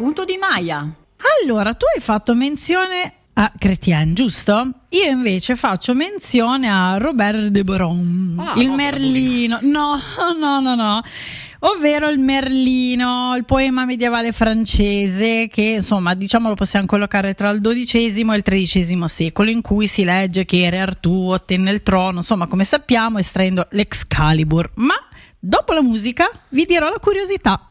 punto di Maya. Allora, tu hai fatto menzione a Chrétien, giusto? Io invece faccio menzione a Robert de Boron, il Merlino. No. Ovvero il Merlino, il poema medievale francese che insomma diciamo lo possiamo collocare tra il XII e il XIII secolo, in cui si legge che Re Artù ottenne il trono, insomma come sappiamo estraendo l'Excalibur. Ma dopo la musica vi dirò la curiosità.